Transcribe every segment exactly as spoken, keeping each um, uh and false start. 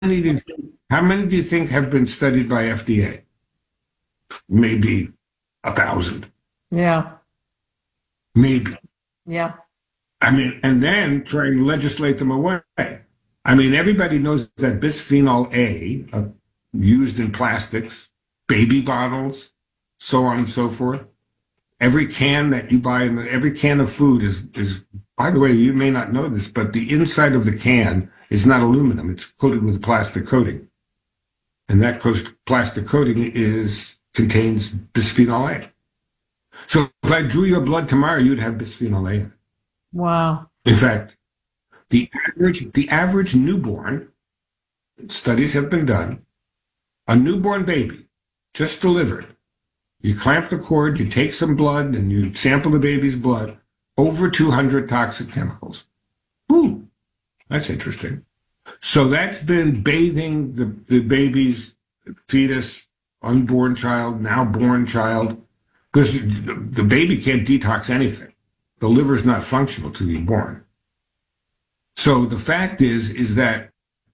many do you think, how many do you think have been studied by F D A? Maybe a thousand. Yeah. Maybe. Yeah. I mean, and then try and legislate them away. I mean, everybody knows that bisphenol A, uh, used in plastics, baby bottles, so on and so forth. Every can that you buy, in the, every can of food is, is, by the way, you may not know this, but the inside of the can is not aluminum. It's coated with a plastic coating. And that plastic coating is, contains bisphenol A. So if I drew your blood tomorrow, you'd have bisphenol A in it. Wow. In fact, the average, the average newborn, studies have been done, a newborn baby, just delivered, you clamp the cord, you take some blood, and you sample the baby's blood, over two hundred toxic chemicals. Ooh, that's interesting. So that's been bathing the, the baby's fetus, unborn child, now born child, because the, the baby can't detox anything. The liver's not functional till you're born. So the fact is, is that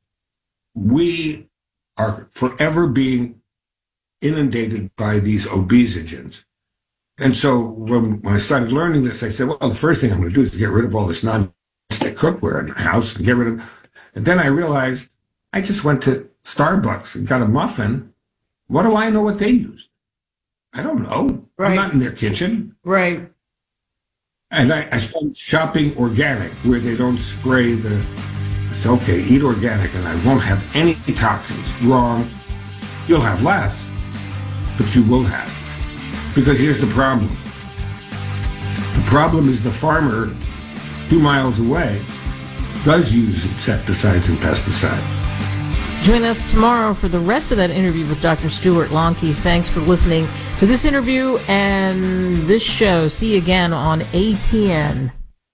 we are forever being inundated by these obesogens. And so when, when I started learning this, I said, well, the first thing I'm going to do is get rid of all this non-stick cookware in the house and get rid of. And then I realized I just went to Starbucks and got a muffin. What do I know what they used? I don't know. Right. I'm not in their kitchen. Right. And I, I started shopping organic, where they don't spray the, it's okay, eat organic and I won't have any toxins. Wrong. You'll have less, but you will have. Because here's the problem. The problem is the farmer two miles away does use insecticides and pesticides. Join us tomorrow for the rest of that interview with Doctor Stuart Lonke. Thanks for listening to this interview and this show. See you again on A T N.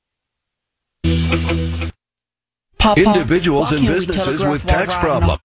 Pop Individuals and businesses with tax problems.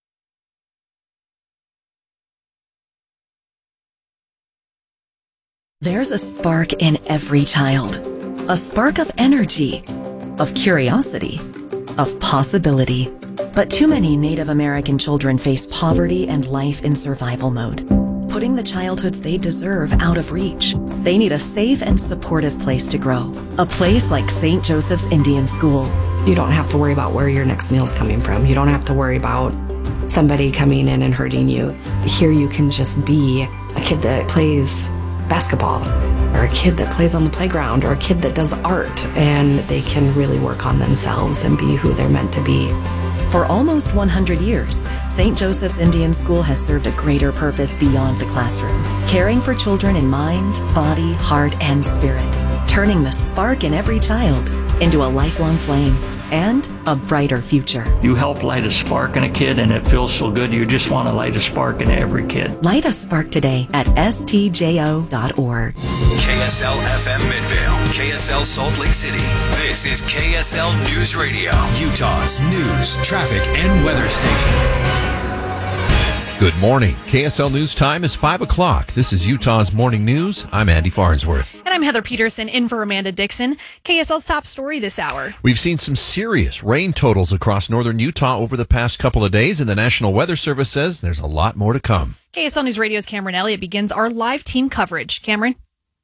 There's a spark in every child. A spark of energy, of curiosity, of possibility. But too many Native American children face poverty and life in survival mode, putting the childhoods they deserve out of reach. They need a safe and supportive place to grow. A place like Saint Joseph's Indian School. You don't have to worry about where your next meal's coming from. You don't have to worry about somebody coming in and hurting you. Here you can just be a kid that plays basketball, or a kid that plays on the playground, or a kid that does art, and they can really work on themselves and be who they're meant to be. For almost one hundred years, Saint Joseph's Indian School has served a greater purpose beyond the classroom, caring for children in mind, body, heart, and spirit, turning the spark in every child into a lifelong flame and a brighter future. You help light a spark in a kid, and it feels so good. You just want to light a spark in every kid. Light a spark today at S T J O dot org. K S L F M Midvale, K S L Salt Lake City. This is K S L News Radio, Utah's news, traffic, and weather station. Good morning. K S L News time is five o'clock. This is Utah's Morning News. I'm Andy Farnsworth. And I'm Heather Peterson, in for Amanda Dixon. K S L's top story this hour. We've seen some serious rain totals across northern Utah over the past couple of days, and the National Weather Service says there's a lot more to come. K S L News Radio's Cameron Elliott begins our live team coverage. Cameron?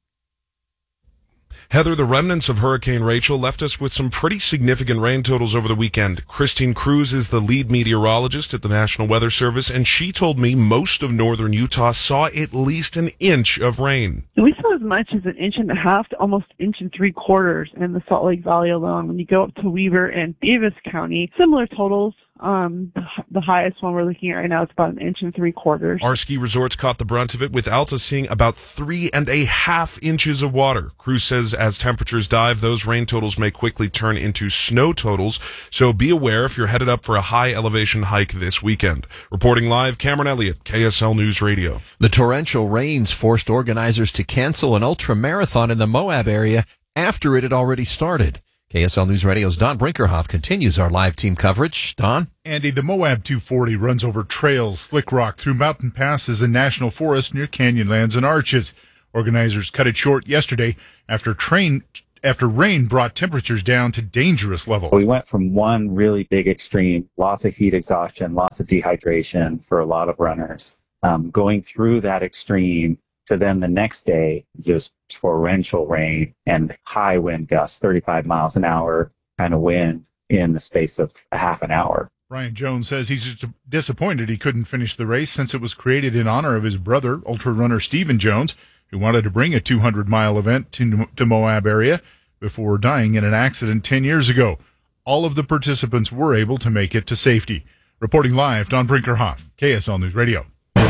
Heather, the remnants of Hurricane Rachel left us with some pretty significant rain totals over the weekend. Christine Cruz is the lead meteorologist at the National Weather Service, and she told me most of northern Utah saw at least an inch of rain. We saw as much as an inch and a half to almost inch and three quarters in the Salt Lake Valley alone. When you go up to Weaver and Davis County, similar totals. Um, the, the highest one we're looking at right now is about an inch and three quarters. Our ski resorts caught the brunt of it, with Alta seeing about three and a half inches of water. Cruz says as temperatures dive, those rain totals may quickly turn into snow totals, so be aware if you're headed up for a high elevation hike this weekend. Reporting live, Cameron Elliott, K S L News Radio. The torrential rains forced organizers to cancel an ultra marathon in the Moab area after it had already started. K S L News Radio's Don Brinkerhoff continues our live team coverage. Don? Andy, the Moab two forty runs over trails, slick rock, through mountain passes and national forests near canyonlands and arches. Organizers cut it short yesterday after train after rain brought temperatures down to dangerous levels. We went from one really big extreme, lots of heat exhaustion, lots of dehydration for a lot of runners, um, going through that extreme to then the next day, just torrential rain and high wind gusts, thirty-five miles an hour kind of wind in the space of a half an hour. Ryan Jones says he's disappointed he couldn't finish the race since it was created in honor of his brother, ultra runner Stephen Jones, who wanted to bring a two hundred mile event to, to Moab area before dying in an accident ten years ago. All of the participants were able to make it to safety. Reporting live, Don Brinkerhoff, K S L News Radio.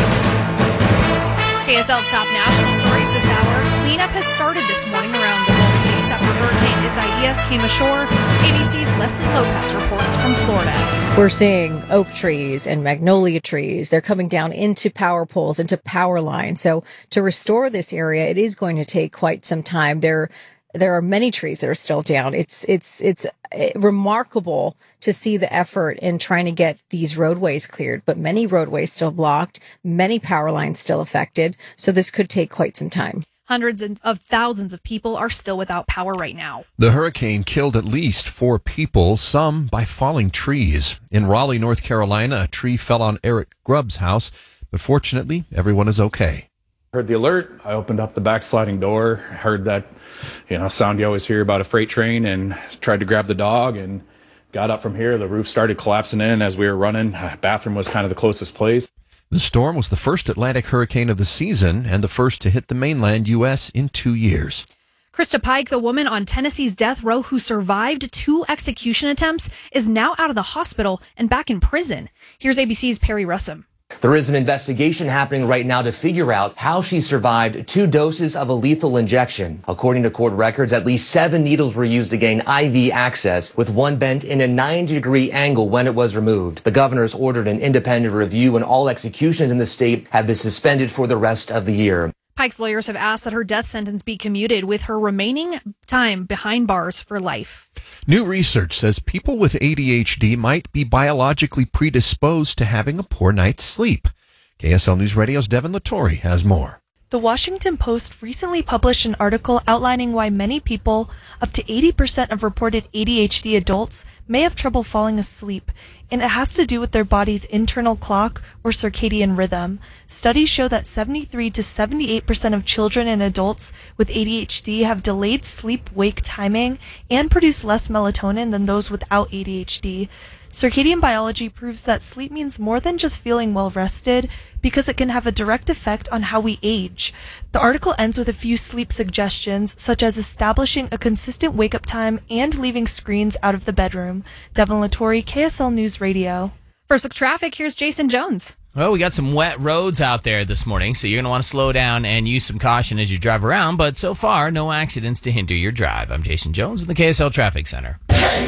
K S L's top national stories this hour. Cleanup has started this morning around the Gulf states after Hurricane Isaias came ashore. A B C's Leslie Lopez reports from Florida. We're seeing oak trees and magnolia trees. They're coming down into power poles, into power lines. So to restore this area, it is going to take quite some time. There There are many trees that are still down. It's, it's, it's remarkable to see the effort in trying to get these roadways cleared, but many roadways still blocked, many power lines still affected. So this could take quite some time. Hundreds of thousands of people are still without power right now. The hurricane killed at least four people, some by falling trees. In Raleigh, North Carolina, a tree fell on Eric Grubb's house, but fortunately, everyone is okay. Heard the alert. I opened up the back sliding door, heard that, you know, sound you always hear about a freight train, and tried to grab the dog and got up from here. The roof started collapsing in as we were running. Bathroom was kind of the closest place. The storm was the first Atlantic hurricane of the season and the first to hit the mainland U S in two years. Krista Pike, the woman on Tennessee's death row who survived two execution attempts, is now out of the hospital and back in prison. Here's A B C's Perry Russum. There is an investigation happening right now to figure out how she survived two doses of a lethal injection. According to court records, at least seven needles were used to gain I V access, with one bent in a ninety degree angle when it was removed. The governor has ordered an independent review, and all executions in the state have been suspended for the rest of the year. Pike's lawyers have asked that her death sentence be commuted, with her remaining time behind bars for life. New research says people with A D H D might be biologically predisposed to having a poor night's sleep. K S L News Radio's Devin Latore has more. The Washington Post recently published an article outlining why many people, up to eighty percent of reported A D H D adults, may have trouble falling asleep, and it has to do with their body's internal clock or circadian rhythm. Studies show that seventy-three to seventy-eight percent of children and adults with A D H D have delayed sleep-wake timing and produce less melatonin than those without A D H D. Circadian biology proves that sleep means more than just feeling well rested, because it can have a direct effect on how we age. The article ends with a few sleep suggestions, such as establishing a consistent wake-up time and leaving screens out of the bedroom. Devin Latore, K S L News Radio. First look traffic, here's Jason Jones. Well, we got some wet roads out there this morning, so you're going to want to slow down and use some caution as you drive around, but so far, no accidents to hinder your drive. I'm Jason Jones in the K S L Traffic Center.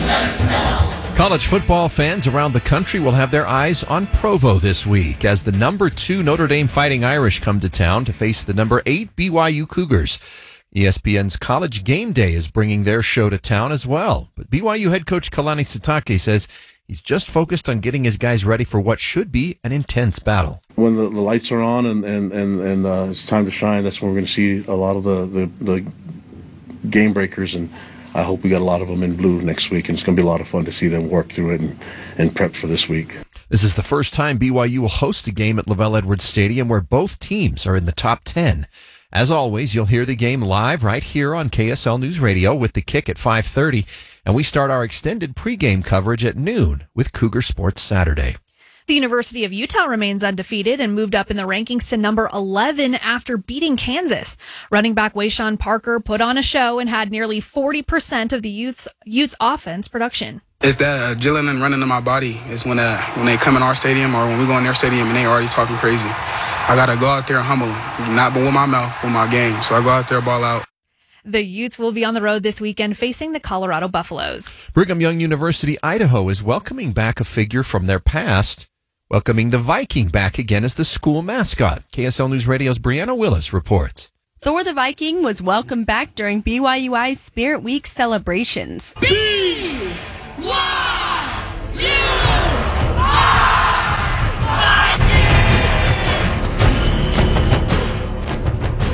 College football fans around the country will have their eyes on Provo this week as the number two Notre Dame Fighting Irish come to town to face the number eight B Y U Cougars. E S P N's College Game Day is bringing their show to town as well. But B Y U head coach Kalani Sitake says he's just focused on getting his guys ready for what should be an intense battle. When the, the lights are on and, and, and, and uh, it's time to shine, that's when we're going to see a lot of the, the, the game breakers, and I hope we got a lot of them in blue next week, and it's going to be a lot of fun to see them work through it and, and prep for this week. This is the first time B Y U will host a game at LaVell Edwards Stadium where both teams are in the top ten. As always, you'll hear the game live right here on K S L News Radio with the kick at five thirty, and we start our extended pregame coverage at noon with Cougar Sports Saturday. The University of Utah remains undefeated and moved up in the rankings to number eleven after beating Kansas. Running back Wayshawn Parker put on a show and had nearly forty percent of the Utes, Utes offense production. It's that adrenaline running in my body. It's when uh, when they come in our stadium or when we go in their stadium and they already talking crazy. I got to go out there and humble them, not but with my mouth, with my game. So I go out there, ball out. The Utes will be on the road this weekend facing the Colorado Buffaloes. Brigham Young University, Idaho is welcoming back a figure from their past, welcoming the Viking back again as the school mascot. K S L News Radio's Brianna Willis reports. Thor the Viking was welcomed back during B Y U I's Spirit Week celebrations. B Y U Thor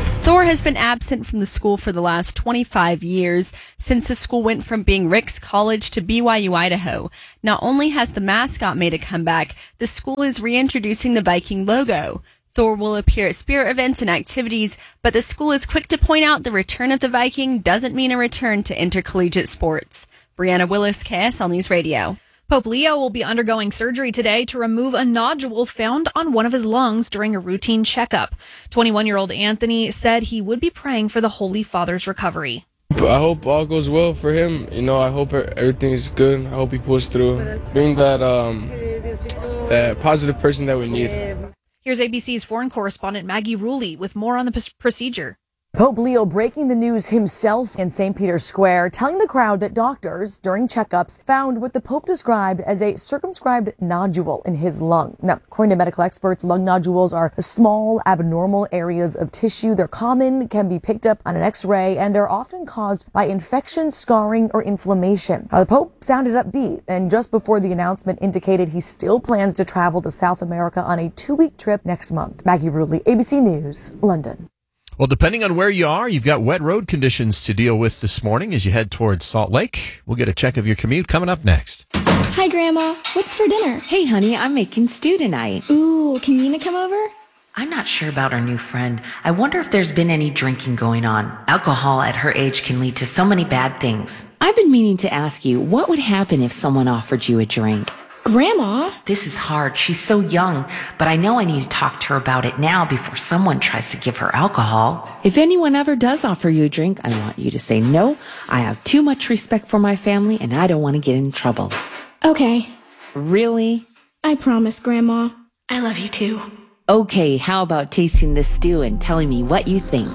has been absent from the school for the last twenty-five years, since the school went from being Ricks College to B Y U Idaho. Not only has the mascot made a comeback, the school is reintroducing the Viking logo. Thor will appear at spirit events and activities, but the school is quick to point out the return of the Viking doesn't mean a return to intercollegiate sports. Brianna Willis, K S L News Radio. Pope Leo will be undergoing surgery today to remove a nodule found on one of his lungs during a routine checkup. twenty-one-year-old Anthony said he would be praying for the Holy Father's recovery. I hope all goes well for him. You know, I hope everything is good. I hope he pulls through. Being that, um, that positive person that we need. Here's A B C's foreign correspondent Maggie Rulli with more on the p- procedure. Pope Leo breaking the news himself in Saint Peter's Square, telling the crowd that doctors, during checkups, found what the Pope described as a circumscribed nodule in his lung. Now, according to medical experts, lung nodules are small, abnormal areas of tissue. They're common, can be picked up on an X-ray, and are often caused by infection, scarring, or inflammation. Now, the Pope sounded upbeat, and just before the announcement indicated he still plans to travel to South America on a two-week trip next month. Maggie Rudley, A B C News, London. Well, depending on where you are, you've got wet road conditions to deal with this morning as you head towards Salt Lake. We'll get a check of your commute coming up next. Hi, Grandma. What's for dinner? Hey, honey, I'm making stew tonight. Ooh, can Nina come over? I'm not sure about our new friend. I wonder if there's been any drinking going on. Alcohol at her age can lead to so many bad things. I've been meaning to ask you, what would happen if someone offered you a drink? Grandma? This is hard. She's so young, but I know I need to talk to her about it now before someone tries to give her alcohol. If anyone ever does offer you a drink, I want you to say no. I have too much respect for my family and I don't want to get in trouble. Okay. Really? I promise, Grandma. I love you too. Okay, how about tasting this stew and telling me what you think?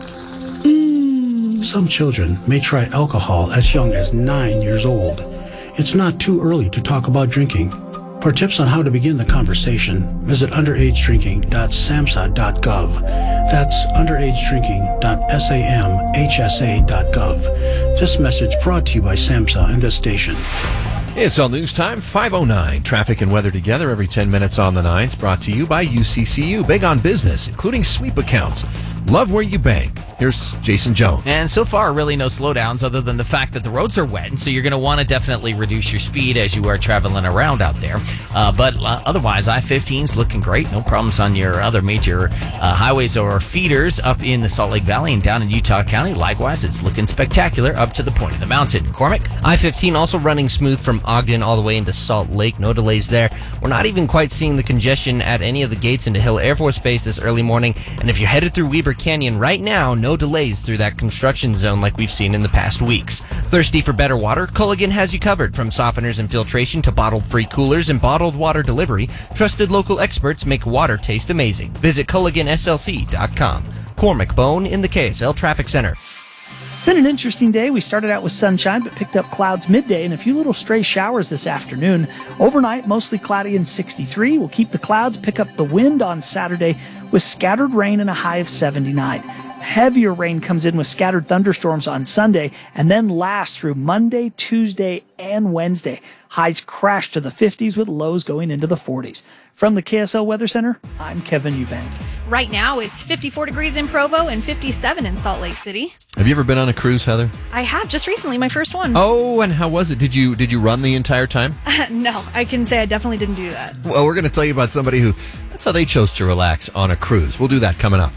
Mmm. Some children may try alcohol as young as nine years old. It's not too early to talk about drinking. For tips on how to begin the conversation, visit underage drinking dot samhsa dot gov. That's underage drinking dot samhsa dot gov. This message brought to you by SAMHSA and this station. It's all news time, five oh nine. Traffic and weather together every ten minutes on the nines. Brought to you by U C C U. Big on business, including sweep accounts. Love where you bank. Here's Jason Jones. And so far, really no slowdowns other than the fact that the roads are wet. And so you're going to want to definitely reduce your speed as you are traveling around out there. Uh, but uh, otherwise, I fifteen's looking great. No problems on your other major uh, highways or feeders up in the Salt Lake Valley and down in Utah County. Likewise, it's looking spectacular up to the point of the mountain. Cormac? I fifteen also running smooth from Ogden all the way into Salt Lake. No delays there. We're not even quite seeing the congestion at any of the gates into Hill Air Force Base this early morning. And if you're headed through Weber Canyon right now, no delays through that construction zone like we've seen in the past weeks. Thirsty for better water? Culligan has you covered. From softeners and filtration to bottled-free coolers and bottled water delivery, trusted local experts make water taste amazing. Visit Culligan S L C dot com. Cormac Bone in the K S L Traffic Center. It's been an interesting day. We started out with sunshine, but picked up clouds midday and a few little stray showers this afternoon. Overnight, mostly cloudy and sixty-three. We'll keep the clouds, pick up the wind on Saturday with scattered rain and a high of seventy-nine. Heavier rain comes in with scattered thunderstorms on Sunday and then lasts through Monday, Tuesday, and Wednesday. Highs crash to the fifties with lows going into the forties. From the K S L Weather Center, I'm Kevin Eubank. Right now, it's fifty-four degrees in Provo and fifty-seven in Salt Lake City. Have you ever been on a cruise, Heather? I have, just recently, my first one. Oh, and how was it? Did you did you run the entire time? No, I can say I definitely didn't do that. Well, we're going to tell you about somebody who, that's how they chose to relax on a cruise. We'll do that coming up.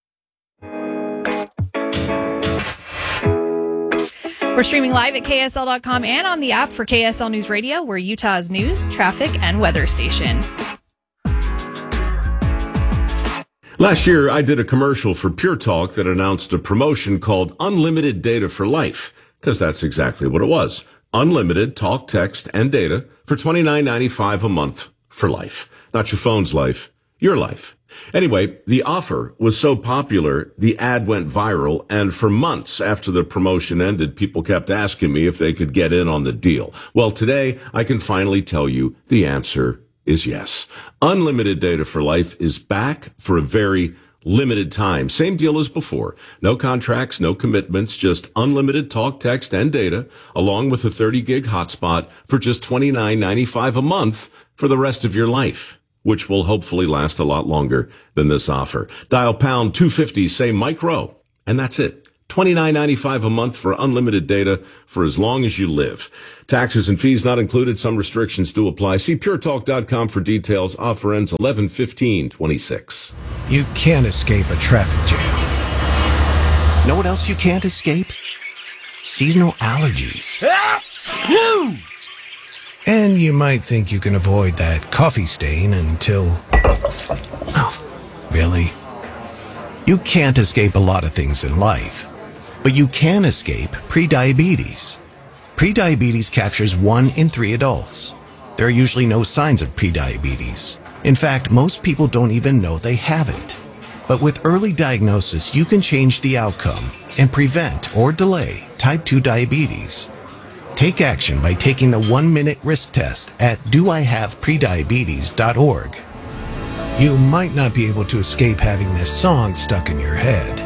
We're streaming live at K S L dot com and on the app for K S L News Radio. We're Utah's news, traffic, and weather station. Last year, I did a commercial for Pure Talk that announced a promotion called Unlimited Data for Life, because that's exactly what it was. Unlimited talk, text, and data for twenty-nine ninety-five a month for life. Not your phone's life, your life. Anyway, the offer was so popular, the ad went viral, and for months after the promotion ended, people kept asking me if they could get in on the deal. Well, today, I can finally tell you the answer is yes. Unlimited Data for Life is back for a very limited time. Same deal as before. No contracts, no commitments, just unlimited talk, text, and data, along with a thirty gig hotspot for just twenty-nine ninety-five a month for the rest of your life, which will hopefully last a lot longer than this offer. Dial pound two fifty, say Mike Rowe, And that's it. twenty-nine ninety-five a month for unlimited data for as long as you live. Taxes and fees not included. Some restrictions do apply. See pure talk dot com for details. Offer ends eleven fifteen twenty-six. You can't escape a traffic jam. Know what else you can't escape? Seasonal allergies. And you might think you can avoid that coffee stain until... Oh, really? You can't escape a lot of things in life. But you can escape prediabetes. Prediabetes captures one in three adults. There are usually no signs of prediabetes. In fact, most people don't even know they have it. But with early diagnosis, you can change the outcome and prevent or delay type two diabetes. Take action by taking the one-minute risk test at do I have prediabetes dot org. You might not be able to escape having this song stuck in your head.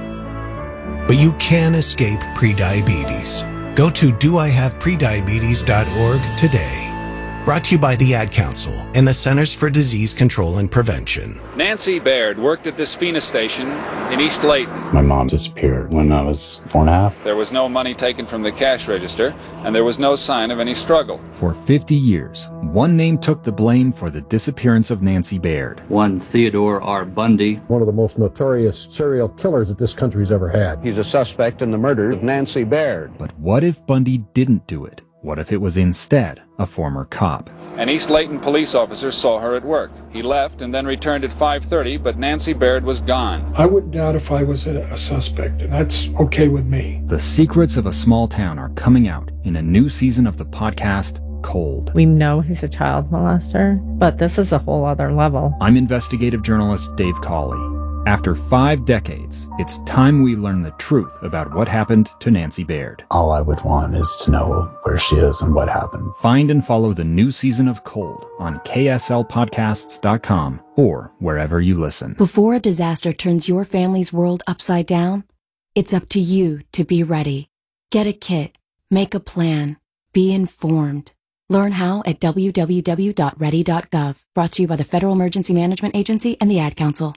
But you can escape prediabetes. Go to do I have prediabetes dot org today. Brought to you by the Ad Council and the Centers for Disease Control and Prevention. Nancy Baird worked at this Phoenix station in East Layton. My mom disappeared when I was four and a half. There was no money taken from the cash register, and there was no sign of any struggle. For fifty years, one name took the blame for the disappearance of Nancy Baird. One Theodore R. Bundy. One of the most notorious serial killers that this country's ever had. He's a suspect in the murder of Nancy Baird. But what if Bundy didn't do it? What if it was instead a former cop? An East Layton police officer saw her at work. He left and then returned at five thirty, but Nancy Baird was gone. I wouldn't doubt if I was a, a suspect, and that's okay with me. The secrets of a small town are coming out in a new season of the podcast, Cold. We know he's a child molester, but this is a whole other level. I'm investigative journalist Dave Cawley. After five decades, it's time we learn the truth about what happened to Nancy Baird. All I would want is to know where she is and what happened. Find and follow the new season of Cold on K S L podcasts dot com or wherever you listen. Before a disaster turns your family's world upside down, it's up to you to be ready. Get a kit, make a plan, be informed. Learn how at w w w dot ready dot gov. Brought to you by the Federal Emergency Management Agency and the Ad Council.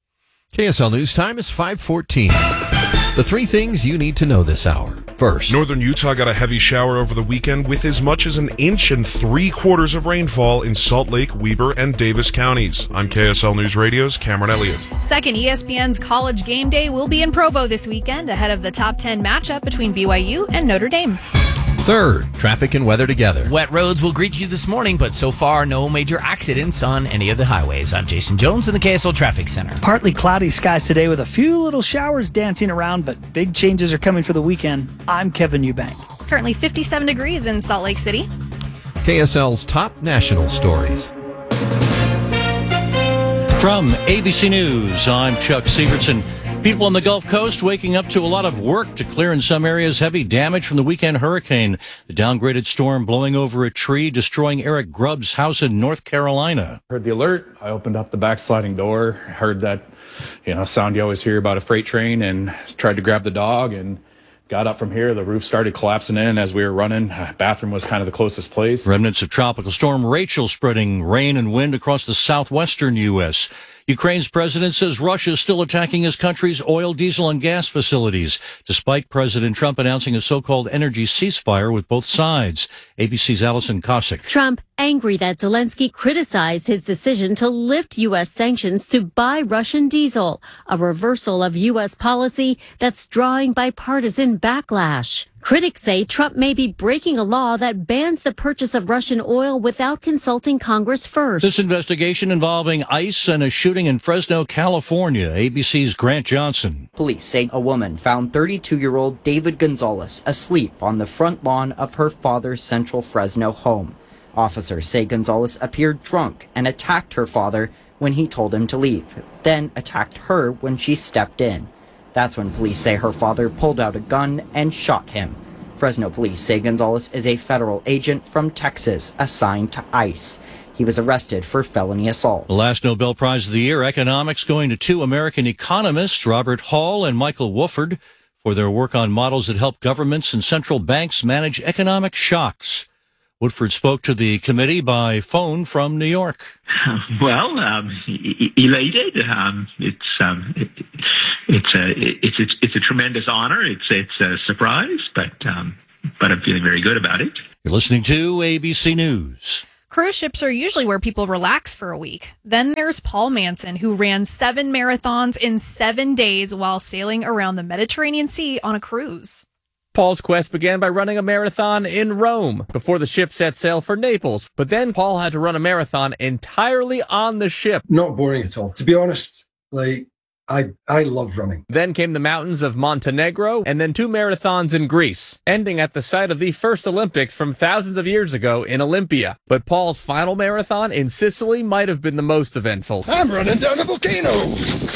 K S L News Time is five fourteen. The three things you need to know this hour. First, Northern Utah got a heavy shower over the weekend with as much as an inch and three quarters of rainfall in Salt Lake, Weber, and Davis counties. I'm K S L News Radio's Cameron Elliott. Second, E S P N's College Game Day will be in Provo this weekend ahead of the top ten matchup between B Y U and Notre Dame. Third, traffic and weather together. Wet roads will greet you this morning, but so far, no major accidents on any of the highways. I'm Jason Jones in the K S L Traffic Center. Partly cloudy skies today with a few little showers dancing around, but big changes are coming for the weekend. I'm Kevin Eubank. It's currently fifty-seven degrees in Salt Lake City. K S L's top national stories. From A B C News, I'm Chuck Sievertson. People on the Gulf Coast waking up to a lot of work to clear in some areas heavy damage from the weekend hurricane. The downgraded storm blowing over a tree, destroying Eric Grubb's house in North Carolina. Heard the alert. I opened up the backsliding door, heard that, you know, sound you always hear about a freight train, and tried to grab the dog and got up from here. The roof started collapsing in as we were running. Bathroom was kind of the closest place. Remnants of Tropical Storm Rachel spreading rain and wind across the southwestern U S Ukraine's president says Russia is still attacking his country's oil, diesel, and gas facilities, despite President Trump announcing a so-called energy ceasefire with both sides. A B C's Allison Cossack. Trump angry that Zelensky criticized his decision to lift U S sanctions to buy Russian diesel, a reversal of U S policy that's drawing bipartisan backlash. Critics say Trump may be breaking a law that bans the purchase of Russian oil without consulting Congress first. This investigation involving ICE and a shooting in Fresno, California. A B C's Grant Johnson. Police say a woman found thirty-two-year-old David Gonzalez asleep on the front lawn of her father's Central Fresno home. Officers say Gonzalez appeared drunk and attacked her father when he told him to leave, then attacked her when she stepped in. That's when police say her father pulled out a gun and shot him. Fresno police say Gonzalez is a federal agent from Texas assigned to ICE. He was arrested for felony assault. The last Nobel Prize of the year, economics, going to two American economists, Robert Hall and Michael Wofford, for their work on models that help governments and central banks manage economic shocks. Woodford spoke to the committee by phone from New York. Well, um, elated. Um, it's um, it, it's a it's it's, it's a tremendous honor. It's it's a surprise, but um, but I'm feeling very good about it. You're listening to A B C News. Cruise ships are usually where people relax for a week. Then there's Paul Manson, who ran seven marathons in seven days while sailing around the Mediterranean Sea on a cruise. Paul's quest began by running a marathon in Rome before the ship set sail for Naples. But then Paul had to run a marathon entirely on the ship. Not boring at all. To be honest, like, I I love running. Then came the mountains of Montenegro, and then two marathons in Greece, ending at the site of the first Olympics from thousands of years ago in Olympia. But Paul's final marathon in Sicily might have been the most eventful. I'm running down a volcano!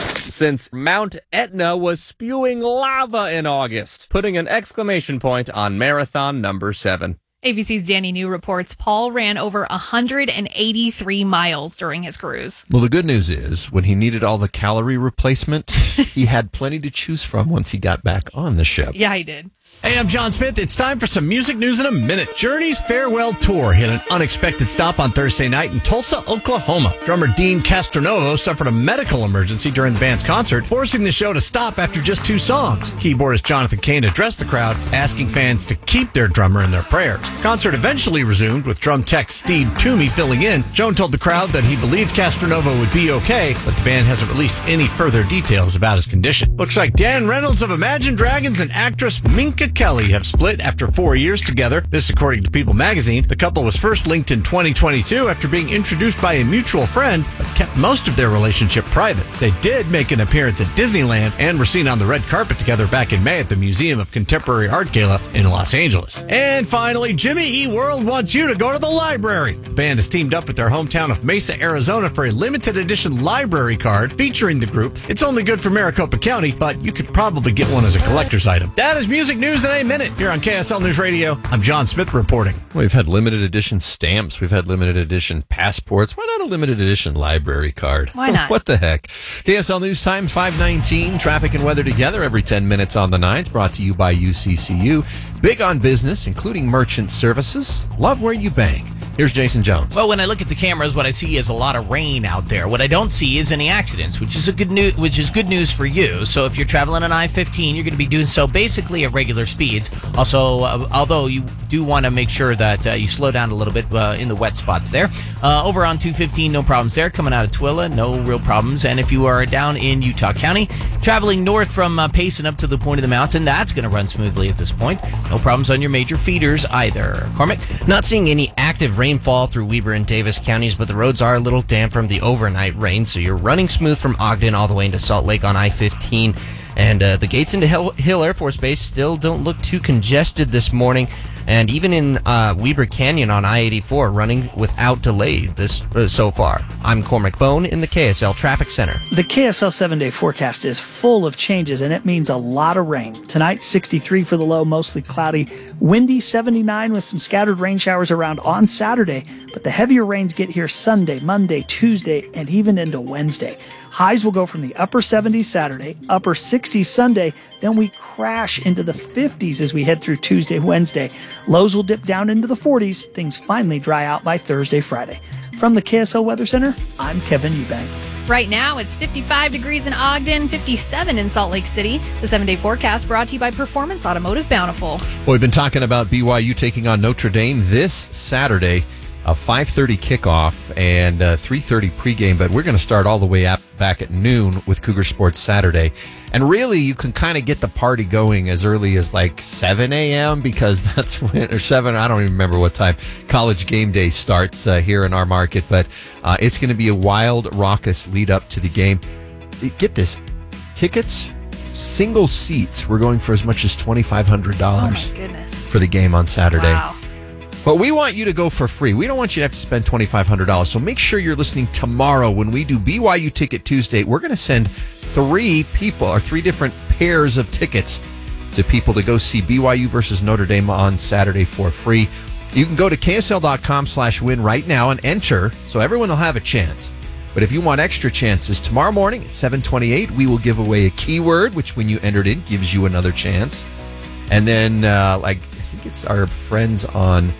Since Mount Etna was spewing lava in August, putting an exclamation point on marathon number seven. A B C's Danny New reports Paul ran over one hundred eighty-three miles during his cruise. Well, the good news is when he needed all the calorie replacement, he had plenty to choose from once he got back on the ship. Yeah, he did. Hey, I'm John Smith. It's time for some music news in a minute. Journey's farewell tour hit an unexpected stop on Thursday night in Tulsa, Oklahoma. Drummer Dean Castronovo suffered a medical emergency during the band's concert, forcing the show to stop after just two songs. Keyboardist Jonathan Cain addressed the crowd, asking fans to keep their drummer in their prayers. Concert eventually resumed with drum tech Steve Toomey filling in. Joan told the crowd that he believed Castronovo would be okay, but the band hasn't released any further details about his condition. Looks like Dan Reynolds of Imagine Dragons and actress Minka Kelly have split after four years together. This according to People magazine. The couple was first linked in twenty twenty-two after being introduced by a mutual friend, but kept most of their relationship private. They did make an appearance at Disneyland and were seen on the red carpet together back in May at the Museum of Contemporary Art Gala in Los Angeles. And finally, Jimmy E. World wants you to go to the library. The band has teamed up with their hometown of Mesa, Arizona for a limited edition library card featuring the group. It's only good for Maricopa County, but you could probably get one as a collector's item. That is music news in a minute here on K S L News Radio. I'm John Smith reporting. We've had limited edition stamps. We've had limited edition passports. Why not a limited edition library card? Why not? What the heck? K S L News Time, five nineteen. Traffic and weather together every ten minutes on the nines. Brought to you by U C C U. Big on business, including merchant services. Love where you bank. Here's Jason Jones. Well, when I look at the cameras, what I see is a lot of rain out there. What I don't see is any accidents, which is a good news, which is good news for you. So if you're traveling on I fifteen, you're going to be doing so basically at regular speeds. Also, uh, although you do want to make sure that uh, you slow down a little bit uh, in the wet spots there. Uh, over on two fifteen, no problems there. Coming out of Twilla, no real problems. And if you are down in Utah County, traveling north from uh, Payson up to the point of the mountain, that's going to run smoothly at this point. No problems on your major feeders either. Cormac? Not seeing any active rainfall through Weber and Davis counties, but the roads are a little damp from the overnight rain, so you're running smooth from Ogden all the way into Salt Lake on I fifteen. And uh, the gates into Hill, Hill Air Force Base still don't look too congested this morning. And even in uh, Weber Canyon on I eighty-four, running without delay this uh, so far. I'm Cormac Bone in the K S L Traffic Center. The K S L seven-day forecast is full of changes, and it means a lot of rain. Tonight, sixty-three for the low, mostly cloudy. Windy, seventy-nine with some scattered rain showers around on Saturday. But the heavier rains get here Sunday, Monday, Tuesday, and even into Wednesday. Highs will go from the upper seventies Saturday, upper sixties Sunday, then we crash into the fifties as we head through Tuesday, Wednesday. Lows will dip down into the forties. Things finally dry out by Thursday, Friday. From the K S L Weather Center, I'm Kevin Eubank. Right now, it's fifty-five degrees in Ogden, fifty-seven in Salt Lake City. The seven-day forecast brought to you by Performance Automotive Bountiful. Well, we've been talking about B Y U taking on Notre Dame this Saturday. A five thirty kickoff and a three thirty pregame, but we're going to start all the way up back at noon with Cougar Sports Saturday. And really, you can kind of get the party going as early as like seven a.m. because that's when, or seven, I don't even remember what time, College Game Day starts uh, here in our market. But uh, it's going to be a wild, raucous lead up to the game. Get this, tickets, single seats, we're going for as much as twenty-five hundred dollars oh my goodness. For the game on Saturday. Wow. But we want you to go for free. We don't want you to have to spend twenty-five hundred dollars. So make sure you're listening tomorrow when we do B Y U Ticket Tuesday. We're going to send three people or three different pairs of tickets to people to go see B Y U versus Notre Dame on Saturday for free. You can go to ksl.com slash win right now and enter so everyone will have a chance. But if you want extra chances, tomorrow morning at seven twenty-eight, we will give away a keyword, which when you entered in gives you another chance. And then, uh, like, I think it's our friends on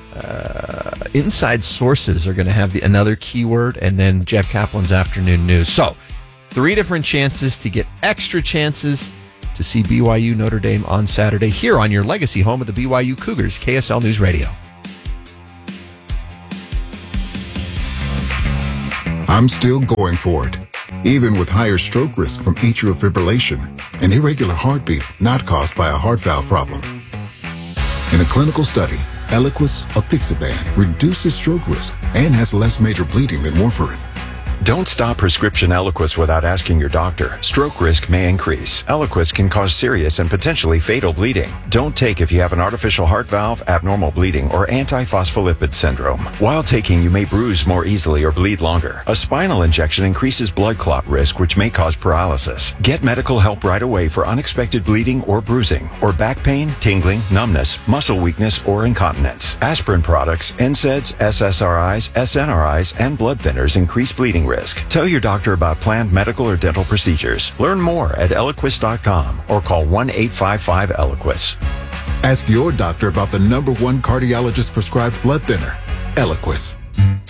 Uh, Inside Sources are going to have the, another keyword, and then Jeff Kaplan's Afternoon News. So, Three different chances to get extra chances to see B Y U Notre Dame on Saturday here on your legacy home of the B Y U Cougars, K S L News Radio. I'm still going for it, even with higher stroke risk from atrial fibrillation, an irregular heartbeat not caused by a heart valve problem. In a clinical study, Eliquis, apixaban, reduces stroke risk and has less major bleeding than warfarin. Don't stop prescription Eliquis without asking your doctor. Stroke risk may increase. Eliquis can cause serious and potentially fatal bleeding. Don't take if you have an artificial heart valve, abnormal bleeding, or antiphospholipid syndrome. While taking, you may bruise more easily or bleed longer. A spinal injection increases blood clot risk, which may cause paralysis. Get medical help right away for unexpected bleeding or bruising, or back pain, tingling, numbness, muscle weakness, or incontinence. Aspirin products, N SAIDs, S S R Is, S N R Is, and blood thinners increase bleeding risk. Tell your doctor about planned medical or dental procedures. Learn more at Eliquis dot com or call one eight five five Eliquis. Ask your doctor about the number one cardiologist prescribed blood thinner, Eliquis.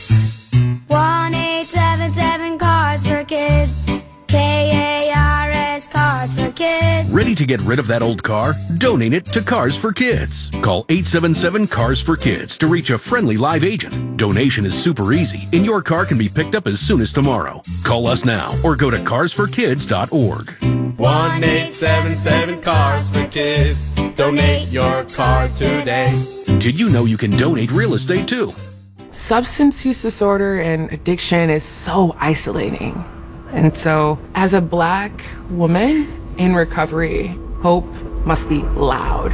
one eight seven seven Cars for Kids. K A R S Cars for Kids. Ready to get rid of that old car? Donate it to Cars for Kids. Call eight seven seven Cars for Kids to reach a friendly live agent. Donation is super easy, and your car can be picked up as soon as tomorrow. Call us now or go to cars for kids dot org. one eight seven seven Cars for Kids. Donate your car today. Did you know you can donate real estate too? Substance use disorder and addiction is so isolating. And so, as a Black woman in recovery, hope must be loud.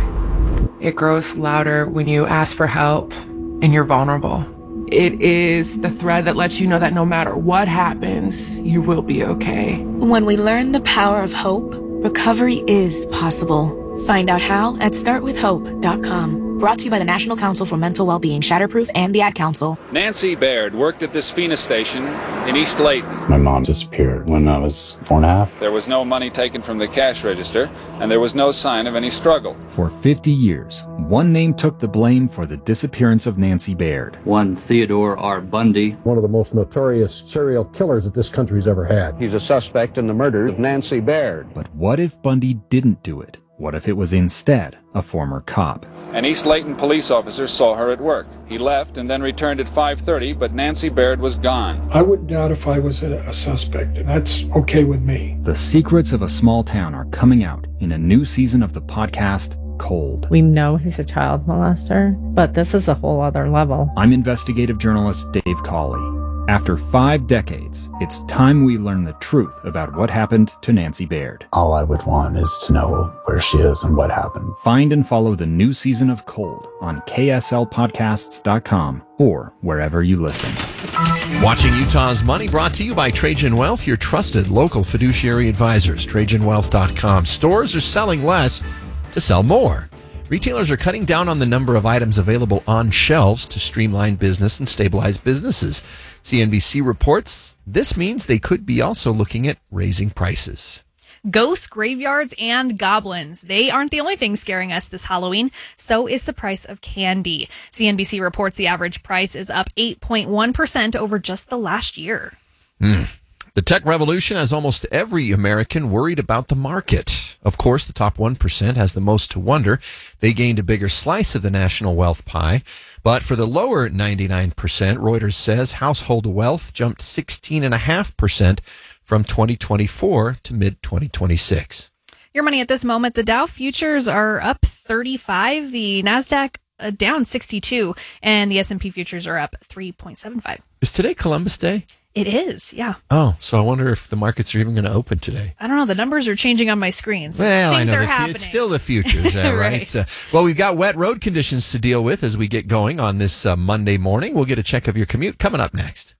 It grows louder when you ask for help and you're vulnerable. It is the thread that lets you know that no matter what happens, you will be okay. When we learn the power of hope, recovery is possible. Find out how at start with hope dot com. Brought to you by the National Council for Mental Wellbeing, Shatterproof, and the Ad Council. Nancy Baird worked at this FINA station in East Layton. My mom disappeared when I was four and a half. There was no money taken from the cash register, and there was no sign of any struggle. For fifty years, one name took the blame for the disappearance of Nancy Baird. One Theodore R. Bundy. One of the most notorious serial killers that this country's ever had. He's a suspect in the murder of Nancy Baird. But what if Bundy didn't do it? What if it was instead a former cop? An East Layton police officer saw her at work. He left and then returned at five thirty, but Nancy Baird was gone. I wouldn't doubt if I was a, a suspect, and that's okay with me. The secrets of a small town are coming out in a new season of the podcast, Cold. We know he's a child molester, but this is a whole other level. I'm investigative journalist Dave Cawley. After five decades, it's time we learn the truth about what happened to Nancy Baird. All I would want is to know where she is and what happened. Find and follow the new season of Cold on K S L podcasts dot com or wherever you listen. Watching Utah's Money brought to you by Trajan Wealth, your trusted local fiduciary advisors. Trajan Wealth dot com. Stores are selling less to sell more. Retailers are cutting down on the number of items available on shelves to streamline business and stabilize businesses. C N B C reports this means they could be also looking at raising prices. Ghosts, graveyards, and goblins. They aren't the only things scaring us this Halloween. So is the price of candy. C N B C reports the average price is up eight point one percent over just the last year. Mm. The tech revolution has almost every American worried about the market. Of course, the top one percent has the most to wonder. They gained a bigger slice of the national wealth pie. But for the lower ninety-nine percent, Reuters says household wealth jumped sixteen point five percent from twenty twenty-four to mid twenty twenty-six. Your money at this moment, the Dow futures are up thirty-five, the NASDAQ uh, down sixty-two, and the S and P futures are up three point seven five. Is today Columbus Day? It is, yeah. Oh, so I wonder if the markets are even going to open today. I don't know. The numbers are changing on my screen. So well, things I know. are The, happening. It's still the futures, uh, right? right. Uh, well, we've got wet road conditions to deal with as we get going on this uh, Monday morning. We'll get a check of your commute coming up next.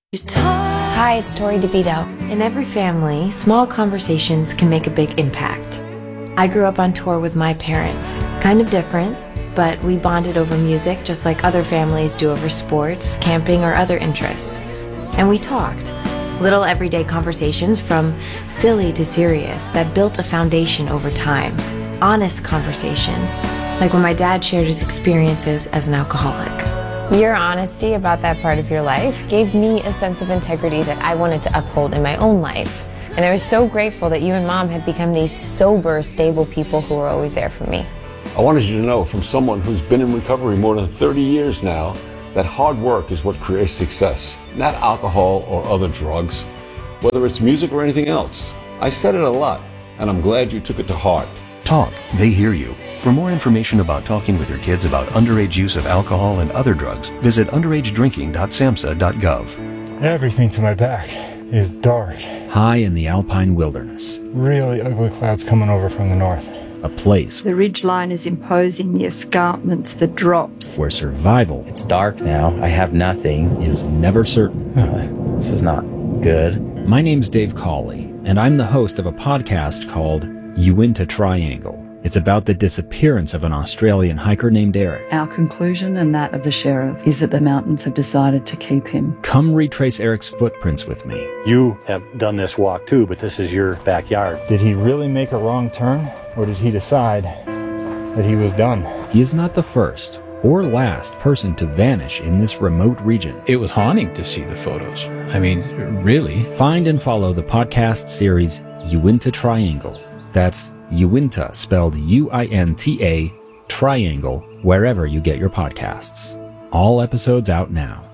Hi, it's Tori DeVito. In every family, small conversations can make a big impact. I grew up on tour with my parents. Kind of different, but we bonded over music just like other families do over sports, camping, or other interests. And we talked. Little everyday conversations from silly to serious that built a foundation over time. Honest conversations, like when my dad shared his experiences as an alcoholic. Your honesty about that part of your life gave me a sense of integrity that I wanted to uphold in my own life. And I was so grateful that you and Mom had become these sober, stable people who were always there for me. I wanted you to know, from someone who's been in recovery more than thirty years now, that hard work is what creates success, not alcohol or other drugs, whether it's music or anything else. I said it a lot, and I'm glad you took it to heart. Talk, they hear you. For more information about talking with your kids about underage use of alcohol and other drugs, visit underage drinking dot samhsa dot gov. Everything to my back is dark. High in the alpine wilderness, Really ugly clouds coming over from the north. a place The ridgeline is imposing, the escarpments, the drops. where survival, It's dark now. I have nothing. is never certain. This is not good. My name's Dave Cawley, and I'm the host of a podcast called Uinta Triangle. It's about the disappearance of an Australian hiker named Eric. Our conclusion, and that of the sheriff, is that the mountains have decided to keep him. Come retrace Eric's footprints with me. You have done this walk too, but this is your backyard. Did he really make a wrong turn, or did he decide that he was done? He is not the first or last person to vanish in this remote region. It was haunting to see the photos. I mean, really. Find and follow the podcast series Uinta Triangle. That's Uinta, spelled U I N T A, Triangle, wherever you get your podcasts. All episodes out now.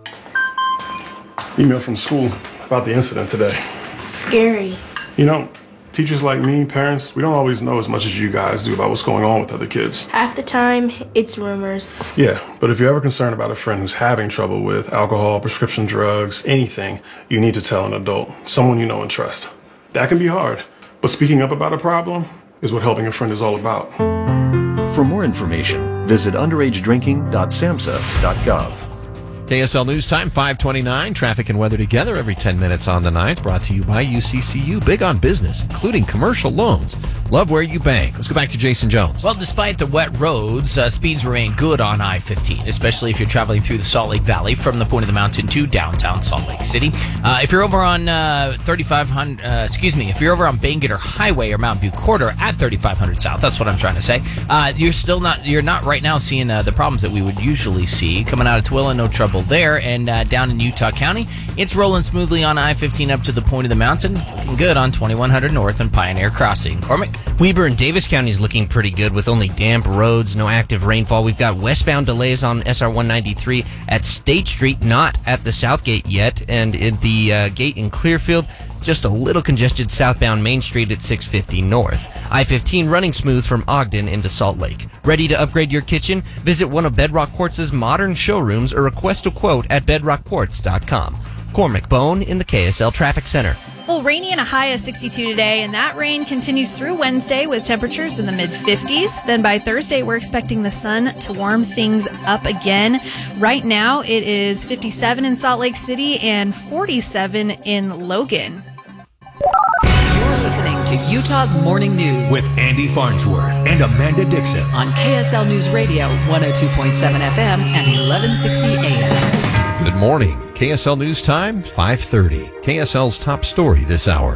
Email from school about the incident today. Scary. You know, teachers like me, parents, we don't always know as much as you guys do about what's going on with other kids. Half the time, it's rumors. Yeah, but if you're ever concerned about a friend who's having trouble with alcohol, prescription drugs, anything, you need to tell an adult, someone you know and trust. That can be hard, but speaking up about a problem is what helping a friend is all about. For more information, visit underage drinking dot samhsa dot gov. K S L News Time, five twenty-nine. Traffic and weather together every ten minutes on the night. Brought to you by U C C U. Big on business, including commercial loans. Love where you bank. Let's go back to Jason Jones. Well, despite the wet roads, uh, speeds remain good on I fifteen, especially if you're traveling through the Salt Lake Valley from the point of the mountain to downtown Salt Lake City. Uh, if you're over on uh, thirty-five hundred, uh, excuse me, if you're over on Bangerter Highway or Mountain View Corridor at thirty-five hundred South, that's what I'm trying to say. Uh, you're still not, you're not right now seeing uh, the problems that we would usually see. Coming out of Tooele, no trouble there, and uh, down in Utah County, it's rolling smoothly on I fifteen up to the point of the mountain. Looking good on twenty-one hundred North and Pioneer Crossing. Cormac? Weber and Davis counties looking pretty good with only damp roads, no active rainfall. We've got westbound delays on S R one ninety-three at State Street, not at the South Gate yet, and at the uh, gate in Clearfield, just a little congested southbound Main Street at six fifty North. I fifteen running smooth from Ogden into Salt Lake. Ready to upgrade your kitchen? Visit one of Bedrock Quartz's modern showrooms or request a quote at bedrock quartz dot com. Cormac Bone in the K S L Traffic Center. Well, rainy and a high of sixty-two today, and that rain continues through Wednesday with temperatures in the mid fifties. Then by Thursday, we're expecting the sun to warm things up again. Right now, it is fifty-seven in Salt Lake City and forty-seven in Logan. You're listening to Utah's Morning News with Andy Farnsworth and Amanda Dixon on K S L News Radio, one oh two point seven F M and eleven sixty A M. Good morning. K S L News Time, five thirty. K S L's top story this hour.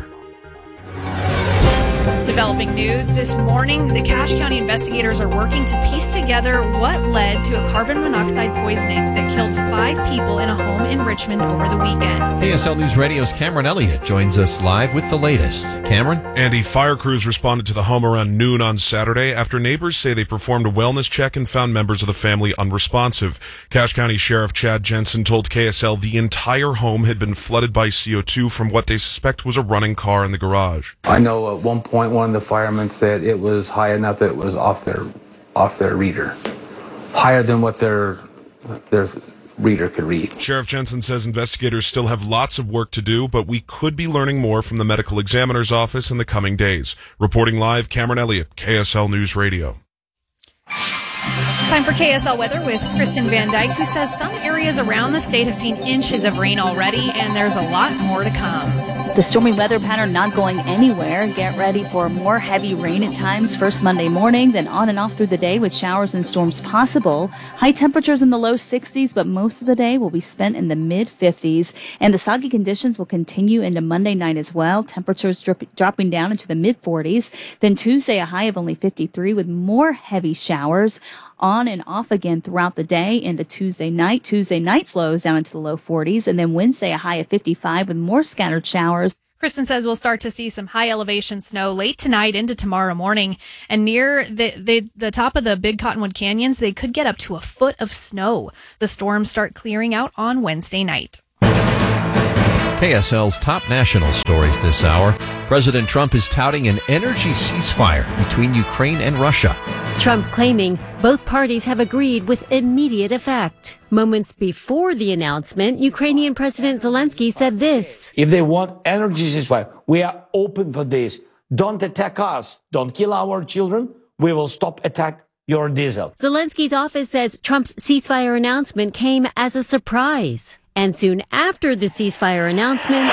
Developing news this morning, the Cache County investigators are working to piece together what led to a carbon monoxide poisoning that killed five people in a home in Richmond over the weekend. K S L News Radio's Cameron Elliott joins us live with the latest. Cameron? Andy, fire crews responded to the home around noon on Saturday after neighbors say they performed a wellness check and found members of the family unresponsive. Cache County Sheriff Chad Jensen told K S L the entire home had been flooded by C O two from what they suspect was a running car in the garage. I know at one point one of the firemen said it was high enough that it was off their off their reader, higher than what their their reader could read. Sheriff Jensen says investigators still have lots of work to do, but we could be learning more from the medical examiner's office in the coming days. Reporting live, Cameron Elliott, K S L News Radio. Time for K S L weather with Kristen Van Dyke, who says some areas around the state have seen inches of rain already, and there's a lot more to come. The stormy weather pattern not going anywhere. Get ready for more heavy rain at times first Monday morning, then on and off through the day with showers and storms possible. High temperatures in the low sixties, but most of the day will be spent in the mid fifties. And the soggy conditions will continue into Monday night as well. Temperatures drip, dropping down into the mid forties. Then Tuesday, a high of only fifty-three with more heavy showers on and off again throughout the day into Tuesday night. Tuesday night slows down into the low forties, and then Wednesday a high of fifty-five with more scattered showers. Kristen says we'll start to see some high elevation snow late tonight into tomorrow morning. And near the, the, the top of the Big Cottonwood Canyons, they could get up to a foot of snow. The storms start clearing out on Wednesday night. K S L's top national stories this hour. President Trump is touting an energy ceasefire between Ukraine and Russia. Trump claiming both parties have agreed with immediate effect. Moments before the announcement, Ukrainian President Zelensky said this. If they want energy ceasefire, we are open for this. Don't attack us. Don't kill our children. We will stop attack your diesel. Zelensky's office says Trump's ceasefire announcement came as a surprise. And soon after the ceasefire announcement,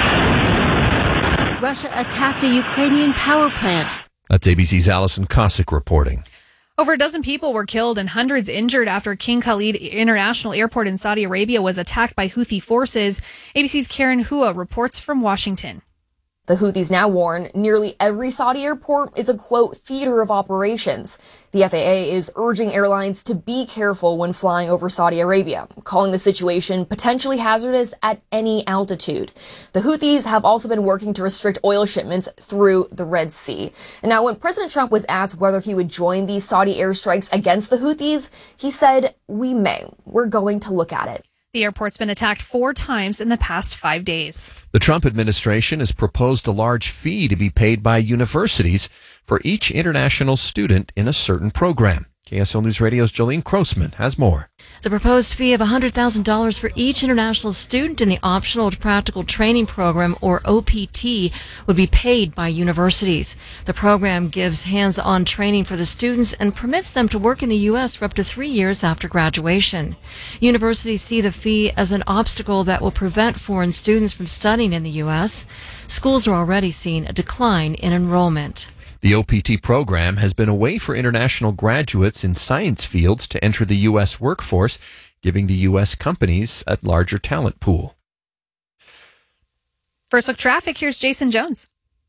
Russia attacked a Ukrainian power plant. That's A B C's Allison Cossack reporting. Over a dozen people were killed and hundreds injured after King Khalid International Airport in Saudi Arabia was attacked by Houthi forces. A B C's Karen Hua reports from Washington. The Houthis now warn nearly every Saudi airport is a, quote, theater of operations. The F A A is urging airlines to be careful when flying over Saudi Arabia, calling the situation potentially hazardous at any altitude. The Houthis have also been working to restrict oil shipments through the Red Sea. And now when President Trump was asked whether he would join these Saudi airstrikes against the Houthis, he said, "We may. We're going to look at it." The airport's been attacked four times in the past five days. The Trump administration has proposed a large fee to be paid by universities for each international student in a certain program. K S L News Radio's Jolene Crossman has more. The proposed fee of one hundred thousand dollars for each international student in the Optional to Practical Training Program, or O P T, would be paid by universities. The program gives hands-on training for the students and permits them to work in the U S for up to three years after graduation. Universities see the fee as an obstacle that will prevent foreign students from studying in the U S. Schools are already seeing a decline in enrollment. The O P T program has been a way for international graduates in science fields to enter the U S workforce, giving the U S companies a larger talent pool. First look traffic, here's Jason Jones.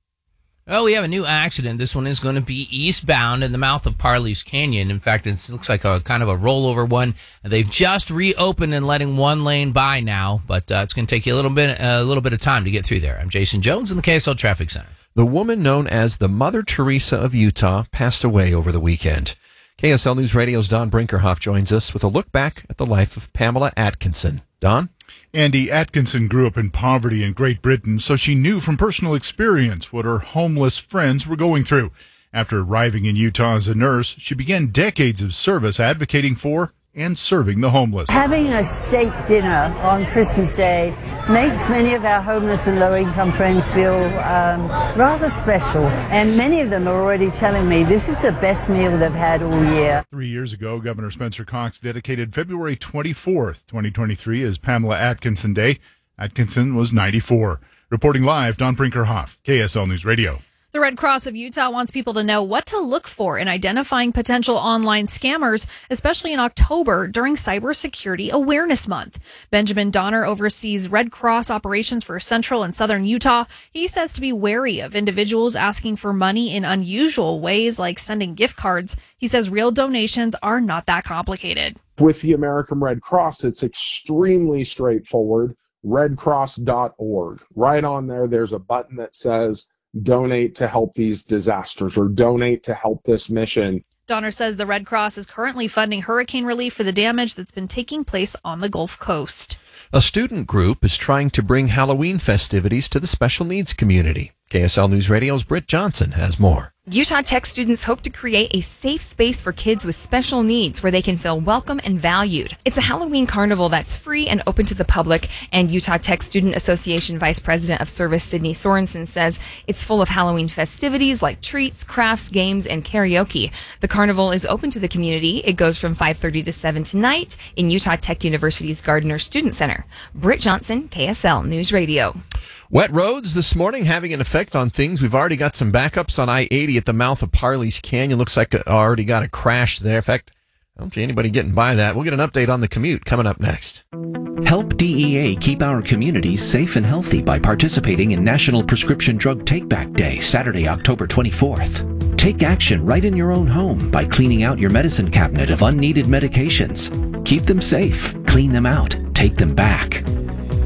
Oh, we have a new accident. This one is going to be eastbound in the mouth of Parley's Canyon. In fact, it looks like a kind of a rollover one. They've just reopened and letting one lane by now, but uh, it's going to take you a little bit a little bit of time to get through there. I'm Jason Jones in the K S L Traffic Center. The woman known as the Mother Teresa of Utah passed away over the weekend. K S L News Radio's Don Brinkerhoff joins us with a look back at the life of Pamela Atkinson. Don? Andy Atkinson grew up in poverty in Great Britain, so she knew from personal experience what her homeless friends were going through. After arriving in Utah as a nurse, she began decades of service advocating for and serving the homeless. Having a state dinner on Christmas Day makes many of our homeless and low-income friends feel um, rather special. And many of them are already telling me this is the best meal they've had all year. Three years ago, Governor Spencer Cox dedicated February twenty-fourth, twenty twenty-three as Pamela Atkinson Day. Atkinson was ninety-four. Reporting live, Don Brinkerhoff, K S L News Radio. The Red Cross of Utah wants people to know what to look for in identifying potential online scammers, especially in October during Cybersecurity Awareness Month. Benjamin Donner oversees Red Cross operations for Central and Southern Utah. He says to be wary of individuals asking for money in unusual ways, like sending gift cards. He says real donations are not that complicated. With the American Red Cross, it's extremely straightforward. red cross dot org. Right on there, there's a button that says donate to help these disasters or donate to help this mission. Donner says the Red Cross is currently funding hurricane relief for the damage that's been taking place on the Gulf Coast. A student group is trying to bring Halloween festivities to the special needs community. K S L News Radio's Britt Johnson has more. Utah Tech students hope to create a safe space for kids with special needs where they can feel welcome and valued. It's a Halloween carnival that's free and open to the public, and Utah Tech Student Association Vice President of Service Sydney Sorensen says it's full of Halloween festivities like treats, crafts, games, and karaoke. The carnival is open to the community. It goes from five thirty to seven tonight in Utah Tech University's Gardner Student Center. Britt Johnson, K S L News Radio. Wet roads this morning having an effect on things. We've already got some backups on I eighty at the mouth of Parley's Canyon. Looks like it already got a crash there. In fact, I don't see anybody getting by that. We'll get an update on the commute coming up next. Help D E A keep our communities safe and healthy by participating in National Prescription Drug Take-Back Day, Saturday, October twenty-fourth. Take action right in your own home by cleaning out your medicine cabinet of unneeded medications. Keep them safe, clean them out, take them back.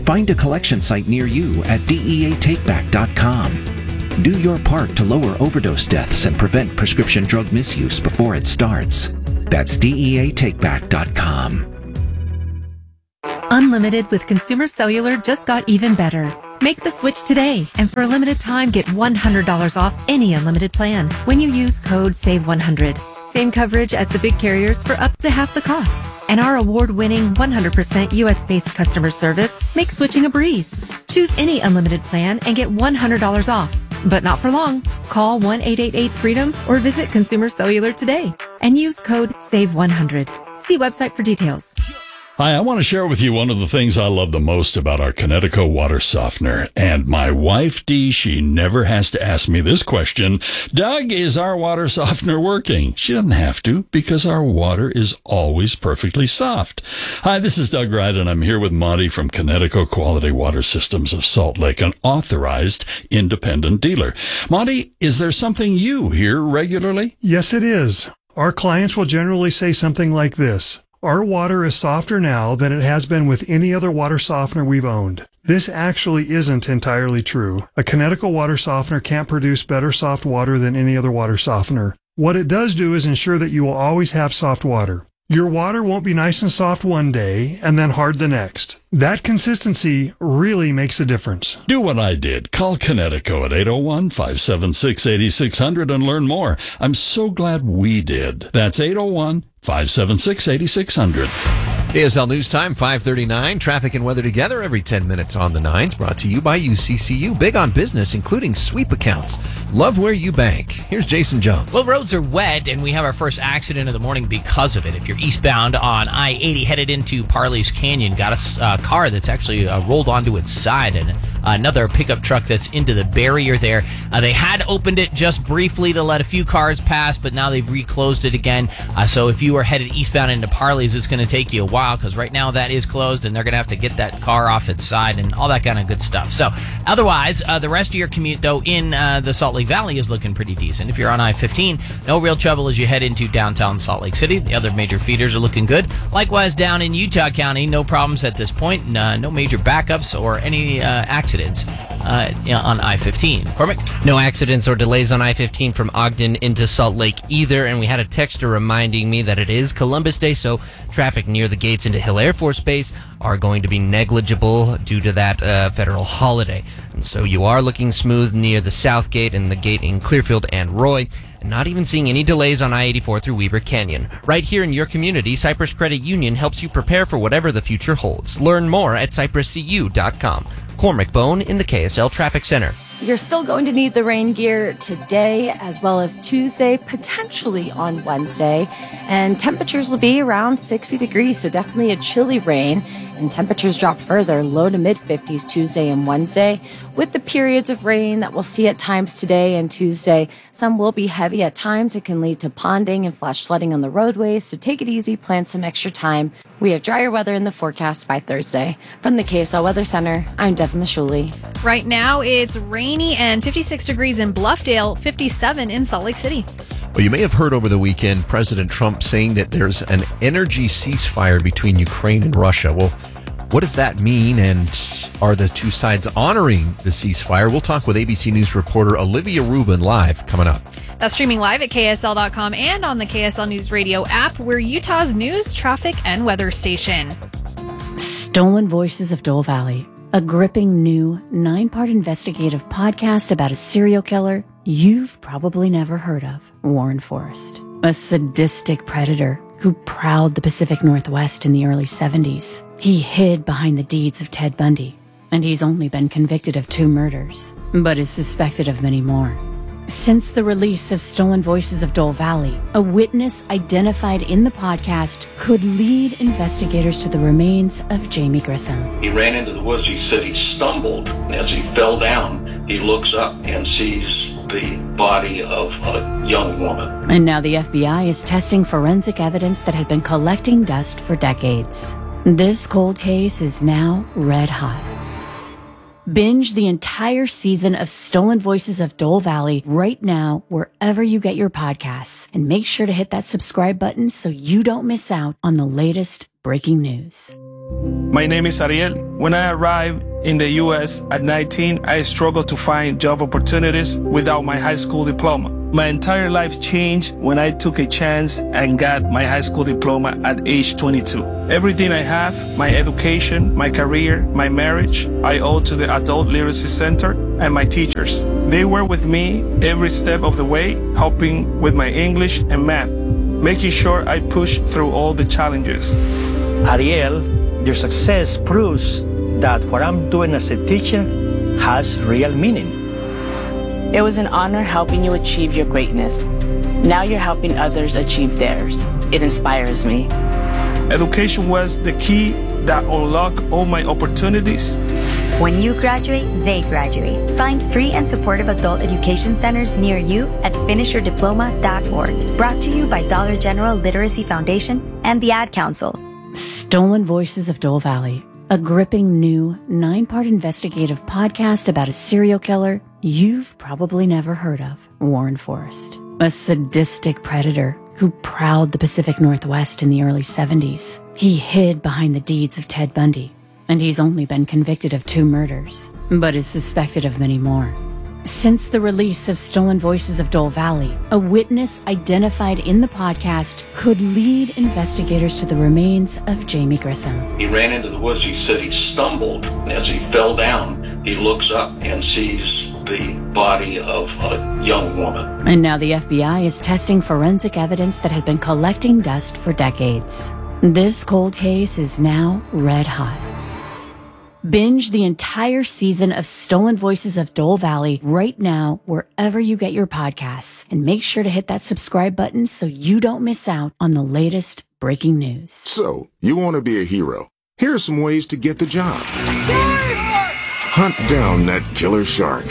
Find a collection site near you at D E A takeback dot com. Do your part to lower overdose deaths and prevent prescription drug misuse before it starts. That's D E A takeback dot com. Unlimited with Consumer Cellular just got even better. Make the switch today, and for a limited time, get one hundred dollars off any unlimited plan when you use code save one hundred. Same coverage as the big carriers for up to half the cost. And our award-winning one hundred percent U S-based customer service makes switching a breeze. Choose any unlimited plan and get one hundred dollars off. But not for long. Call one eight eight eight freedom or visit Consumer Cellular today and use code save one hundred. See website for details. Hi, I want to share with you one of the things I love the most about our Kinetico water softener. And my wife, Dee, she never has to ask me this question. Doug, is our water softener working? She doesn't have to because our water is always perfectly soft. Hi, this is Doug Wright, and I'm here with Monty from Kinetico Quality Water Systems of Salt Lake, an authorized independent dealer. Monty, is there something you hear regularly? Yes, it is. Our clients will generally say something like this. Our water is softer now than it has been with any other water softener we've owned. This actually isn't entirely true. A Kinetico water softener can't produce better soft water than any other water softener. What it does do is ensure that you will always have soft water. Your water won't be nice and soft one day and then hard the next. That consistency really makes a difference. Do what I did. Call Kinetico at eight oh one, five seven six, eight six zero zero and learn more. I'm so glad we did. That's eight oh one, five seven six, eight six zero zero. K S L News Time, five thirty-nine. Traffic and weather together every ten minutes on the nines. Brought to you by U C C U. Big on business, including sweep accounts. Love where you bank. Here's Jason Jones. Well, roads are wet, and we have our first accident of the morning because of it. If you're eastbound on I eighty headed into Parley's Canyon, got a uh, car that's actually uh, rolled onto its side, and another pickup truck that's into the barrier there. Uh, they had opened it just briefly to let a few cars pass, but now they've reclosed it again. Uh, so if you are headed eastbound into Parley's, it's going to take you a while because right now that is closed, and they're going to have to get that car off its side and all that kind of good stuff. So otherwise, uh, the rest of your commute, though, in uh, the Salt Lake Valley is looking pretty decent. If you're on I fifteen, no real trouble as you head into downtown Salt Lake City. The other major feeders are looking good. Likewise, down in Utah County, no problems at this point. Uh, no major backups or any uh, accidents uh, on I fifteen. Cormac? No accidents or delays on I fifteen from Ogden into Salt Lake either, and we had a texter reminding me that it is Columbus Day, so traffic near the gates into Hill Air Force Base are going to be negligible due to that uh, federal holiday. And so you are looking smooth near the South Gate and the gate in Clearfield and Roy, and not even seeing any delays on I eighty-four through Weber Canyon. Right here in your community, Cypress Credit Union helps you prepare for whatever the future holds. Learn more at cypress c u dot com. Cormac Bone in the K S L Traffic Center. You're still going to need the rain gear today as well as Tuesday, potentially on Wednesday. And temperatures will be around sixty degrees, so definitely a chilly rain. And temperatures drop further, low to mid fifties Tuesday and Wednesday. With the periods of rain that we'll see at times today and Tuesday, some will be heavy at times. It can lead to ponding and flash flooding on the roadways, so take it easy, plan some extra time. We have drier weather in the forecast by Thursday. From the K S L Weather Center, I'm Devin Mashuli. Right now, it's rainy and fifty-six degrees in Bluffdale, fifty-seven in Salt Lake City. Well, you may have heard over the weekend President Trump saying that there's an energy ceasefire between Ukraine and Russia. Well, what does that mean, and are the two sides honoring the ceasefire? We'll talk with A B C News reporter Olivia Rubin live coming up. That's streaming live at K S L dot com and on the K S L News Radio app. We're Utah's news, traffic, and weather station. Stolen Voices of Dole Valley, a gripping new nine-part investigative podcast about a serial killer you've probably never heard of, Warren Forrest, a sadistic predator who prowled the Pacific Northwest in the early seventies. He hid behind the deeds of Ted Bundy, and he's only been convicted of two murders, but is suspected of many more. Since the release of Stolen Voices of Dole Valley, a witness identified in the podcast could lead investigators to the remains of Jamie Grissom. He ran into the woods. He said he stumbled. As he fell down, he looks up and sees the body of a young woman. And now the F B I is testing forensic evidence that had been collecting dust for decades. This cold case is now red hot. Binge the entire season of Stolen Voices of Dole Valley right now, wherever you get your podcasts. And make sure to hit that subscribe button so you don't miss out on the latest breaking news. My name is Ariel. When I arrived in the U S at nineteen, I struggled to find job opportunities without my high school diploma. My entire life changed when I took a chance and got my high school diploma at age twenty-two. Everything I have, my education, my career, my marriage, I owe to the Adult Literacy Center and my teachers. They were with me every step of the way, helping with my English and math, making sure I pushed through all the challenges. Ariel, your success proves that what I'm doing as a teacher has real meaning. It was an honor helping you achieve your greatness. Now you're helping others achieve theirs. It inspires me. Education was the key that unlocked all my opportunities. When you graduate, they graduate. Find free and supportive adult education centers near you at finish your diploma dot org. Brought to you by Dollar General Literacy Foundation and the Ad Council. Stolen Voices of Dole Valley, a gripping new nine-part investigative podcast about a serial killer you've probably never heard of, Warren Forrest, a sadistic predator who prowled the Pacific Northwest in the early seventies. He hid behind the deeds of Ted Bundy, and he's only been convicted of two murders, but is suspected of many more. Since the release of Stolen Voices of Dole Valley, a witness identified in the podcast could lead investigators to the remains of Jamie Grissom. He ran into the woods. He said he stumbled. As he fell down, he looks up and sees the body of a young woman. And now the F B I is testing forensic evidence that had been collecting dust for decades. This cold case is now red hot. Binge the entire season of Stolen Voices of Dole Valley right now, wherever you get your podcasts. And make sure to hit that subscribe button so you don't miss out on the latest breaking news. So, you want to be a hero. Here are some ways to get the job. Hunt down that killer shark.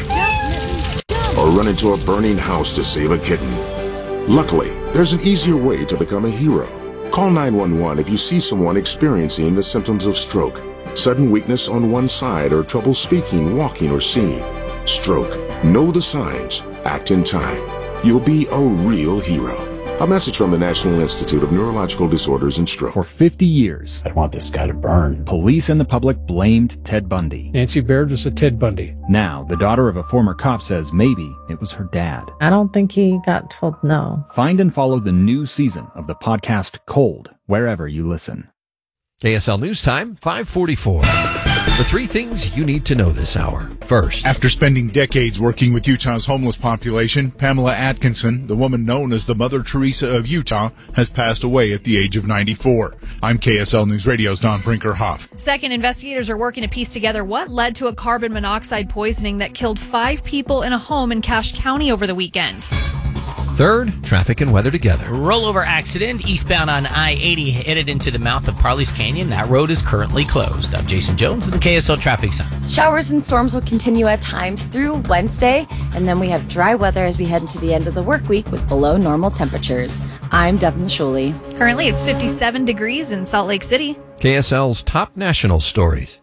Or run into a burning house to save a kitten. Luckily, there's an easier way to become a hero. Call nine one one if you see someone experiencing the symptoms of stroke. Sudden weakness on one side or trouble speaking, walking, or seeing. Stroke. Know the signs. Act in time. You'll be a real hero. A message from the National Institute of Neurological Disorders and Stroke. For fifty years, I want this guy to burn. Police and the public blamed Ted Bundy. Nancy Baird was a Ted Bundy. Now, the daughter of a former cop says maybe it was her dad. I don't think he got told no. Find and follow the new season of the podcast Cold, wherever you listen. K S L News Time, five forty-four. The three things you need to know this hour. First, after spending decades working with Utah's homeless population, Pamela Atkinson, the woman known as the Mother Teresa of Utah, has passed away at the age of ninety-four. I'm K S L News Radio's Don Brinker-Hoff. Second, investigators are working to piece together what led to a carbon monoxide poisoning that killed five people in a home in Cache County over the weekend. Third, traffic and weather together. Rollover accident eastbound on I eighty headed into the mouth of Parley's Canyon. That road is currently closed. I'm Jason Jones in the K S L Traffic Center. Showers and storms will continue at times through Wednesday, and then we have dry weather as we head into the end of the work week with below normal temperatures. I'm Devin Shuley. Currently, it's fifty-seven degrees in Salt Lake City. K S L's top national stories.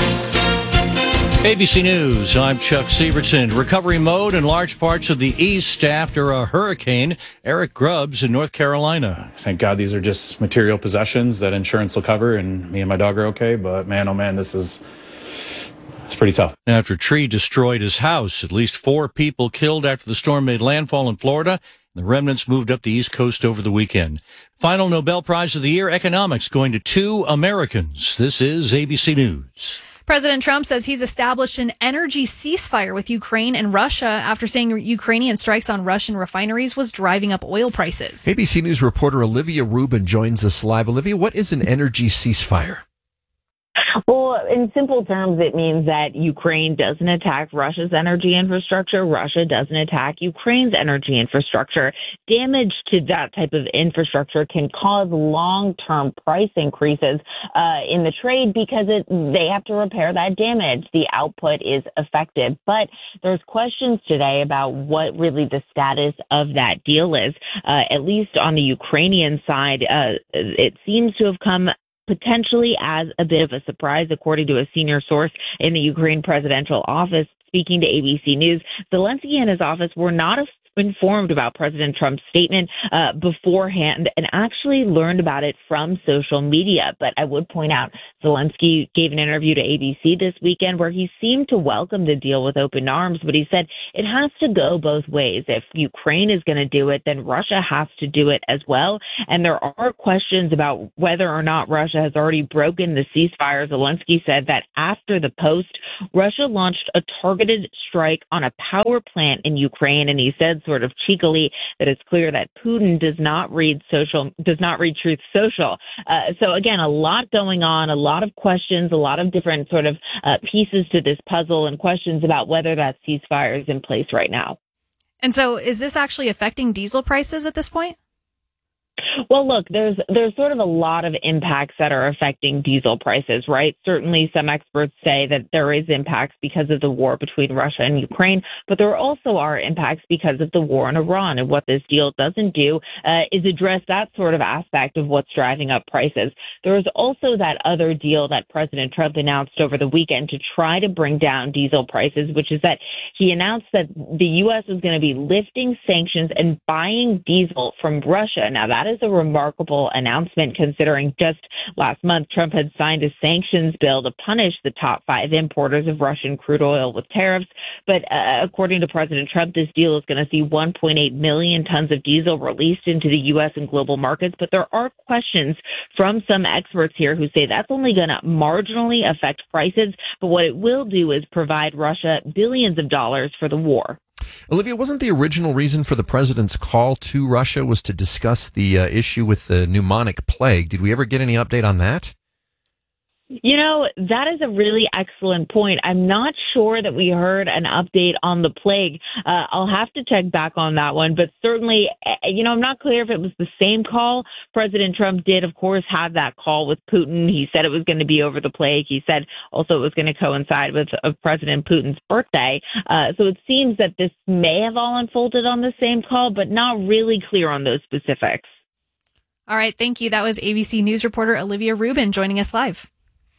A B C News, I'm Chuck Sievertson. Recovery mode in large parts of the east after a hurricane. Eric Grubbs in North Carolina. Thank God these are just material possessions that insurance will cover, and me and my dog are okay. But man, oh man, this is it's pretty tough. After a tree destroyed his house, at least four people killed after the storm made landfall in Florida. The remnants moved up the East Coast over the weekend. Final Nobel Prize of the Year, economics, going to two Americans. This is A B C News. President Trump says he's established an energy ceasefire with Ukraine and Russia after saying Ukrainian strikes on Russian refineries was driving up oil prices. A B C News reporter Olivia Rubin joins us live. Olivia, what is an energy ceasefire? Well, in simple terms, it means that Ukraine doesn't attack Russia's energy infrastructure. Russia doesn't attack Ukraine's energy infrastructure. Damage to that type of infrastructure can cause long-term price increases uh, in the trade because it, they have to repair that damage. The output is affected. But there's questions today about what really the status of that deal is. Uh, at least on the Ukrainian side, uh, it seems to have come potentially as a bit of a surprise, according to a senior source in the Ukraine presidential office. Speaking to A B C News, Zelensky and his office were not informed about President Trump's statement uh, beforehand and actually learned about it from social media. But I would point out Zelensky gave an interview to A B C this weekend where he seemed to welcome the deal with open arms, but he said it has to go both ways. If Ukraine is going to do it, then Russia has to do it as well. And there are questions about whether or not Russia has already broken the ceasefire. Zelensky said that after the post, Russia launched a targeted strike on a power plant in Ukraine, and he said sort of cheekily that it's clear that Putin does not read social, does not read Truth Social. Uh, so again, a lot going on, a lot of questions, a lot of different sort of uh, pieces to this puzzle and questions about whether that ceasefire is in place right now. And so is this actually affecting diesel prices at this point? Well, look, there's there's sort of a lot of impacts that are affecting diesel prices, right? Certainly some experts say that there is impacts because of the war between Russia and Ukraine, but there also are impacts because of the war in Iran. And what this deal doesn't do uh, is address that sort of aspect of what's driving up prices. There is also that other deal that President Trump announced over the weekend to try to bring down diesel prices, which is that he announced that the U S is going to be lifting sanctions and buying diesel from Russia. Now, that is a remarkable announcement considering just last month Trump had signed a sanctions bill to punish the top five importers of Russian crude oil with tariffs. But uh, according to President Trump, this deal is going to see one point eight million tons of diesel released into the U S and global markets. But there are questions from some experts here who say that's only going to marginally affect prices. But what it will do is provide Russia billions of dollars for the war. Olivia, wasn't the original reason for the president's call to Russia was to discuss the uh, issue with the pneumonic plague? Did we ever get any update on that? You know, that is a really excellent point. I'm not sure that we heard an update on the plague. Uh, I'll have to check back on that one. But certainly, you know, I'm not clear if it was the same call. President Trump did, of course, have that call with Putin. He said it was going to be over the plague. He said also it was going to coincide with uh, President Putin's birthday. Uh, so it seems that this may have all unfolded on the same call, but not really clear on those specifics. All right. Thank you. That was A B C News reporter Olivia Rubin joining us live.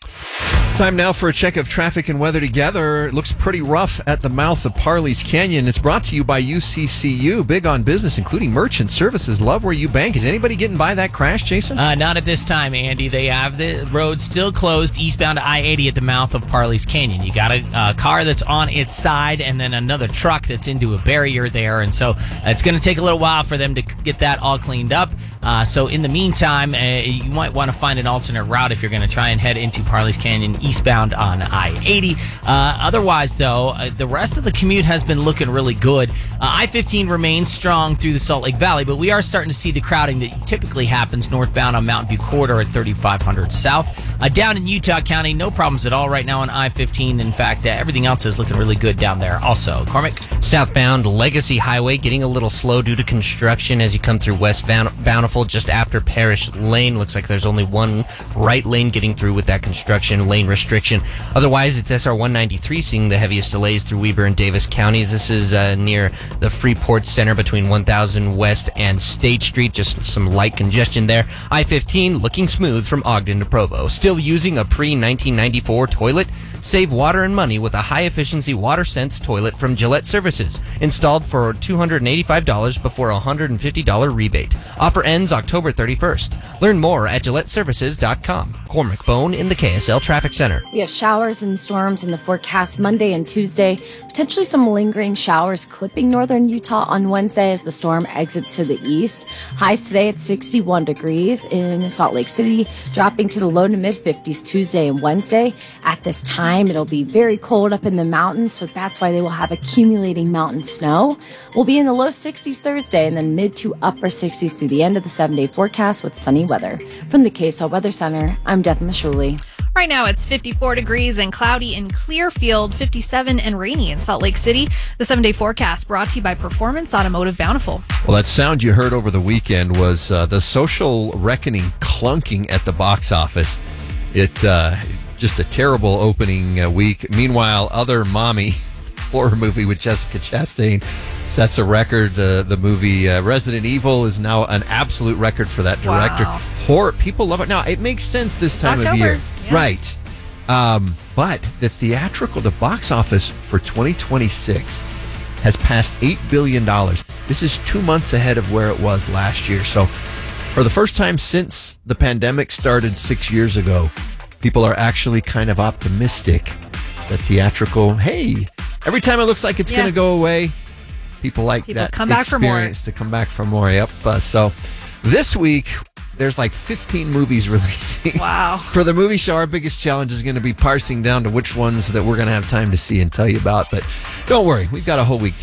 Time now for a check of traffic and weather together. It looks pretty rough at the mouth of Parley's Canyon. It's brought to you by U C C U, big on business, including merchant services. Love where you bank. Is anybody getting by that crash, Jason? Uh, not at this time, Andy. They have the road still closed eastbound to I eighty at the mouth of Parley's Canyon. You got a uh, car that's on its side and then another truck that's into a barrier there. And so uh, it's going to take a little while for them to get that all cleaned up. Uh, so in the meantime, uh, you might want to find an alternate route if you're going to try and head into Parley's Canyon eastbound on I eighty. Uh, otherwise, though, uh, the rest of the commute has been looking really good. Uh, I fifteen remains strong through the Salt Lake Valley, but we are starting to see the crowding that typically happens northbound on Mountain View Corridor at thirty-five hundred South. Uh, down in Utah County, no problems at all right now on I fifteen. In fact, uh, everything else is looking really good down there also. Cormac? Southbound Legacy Highway getting a little slow due to construction as you come through West Bountiful just after Parish Lane. Looks like there's only one right lane getting through with that construction lane restriction. Otherwise, it's S R one ninety-three seeing the heaviest delays through Weber and Davis counties. This is uh, near the Freeport Center between one thousand West and State Street. Just some light congestion there. I fifteen looking smooth from Ogden to Provo. Still using a pre nineteen ninety-four toilet? Save water and money with a high-efficiency WaterSense toilet from Gillette Services. Installed for two hundred eighty-five dollars before a one hundred fifty dollars rebate. Offer ends October thirty-first. Learn more at Gillette Services dot com. Cormac Bone in the K S L Traffic Center. We have showers and storms in the forecast Monday and Tuesday. Potentially some lingering showers clipping northern Utah on Wednesday as the storm exits to the east. Highs today at sixty-one degrees in Salt Lake City, dropping to the low to mid fifties Tuesday and Wednesday. At this time, it'll be very cold up in the mountains, so that's why they will have accumulating mountain snow. We'll be in the low sixties Thursday and then mid to upper sixties through the end of the seven-day forecast with sunny weather. From the K S L Weather Center, I'm Deb Mashuli. Right now it's fifty-four degrees and cloudy in Clearfield, fifty-seven and rainy in Salt Lake City. The seven-day forecast brought to you by Performance Automotive Bountiful. Well, that sound you heard over the weekend was uh, the Social Reckoning clunking at the box office. It uh, just a terrible opening uh, week. Meanwhile, Other Mommy, horror movie with Jessica Chastain, sets a record. The the movie uh, Resident Evil is now an absolute record for that director. Wow. horror. People love it. Now, it makes sense this time October. of year. Yeah. Right. Um, but the theatrical, the box office for twenty twenty-six has passed eight billion dollars. This is two months ahead of where it was last year. So for the first time since the pandemic started six years ago, people are actually kind of optimistic that theatrical, hey, every time it looks like it's Yeah. going to go away, people like People that come back for more. experience to come back for more. Yep. Uh, so this week, there's like fifteen movies releasing. Wow. For the movie show, our biggest challenge is going to be parsing down to which ones that we're going to have time to see and tell you about. But don't worry, we've got a whole week to